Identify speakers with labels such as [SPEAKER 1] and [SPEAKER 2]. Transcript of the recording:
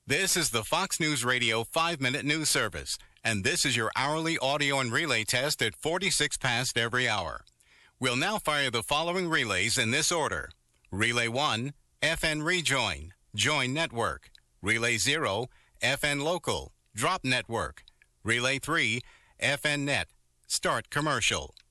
[SPEAKER 1] This is the Fox News Radio 5-minute news service, and this is your hourly audio and relay test at 46 past every hour. We'll now fire the following relays in this order. Relay 1, FN Rejoin, Join Network. Relay 0, FN Local, Drop Network. Relay 3, FN Net, Start Commercial.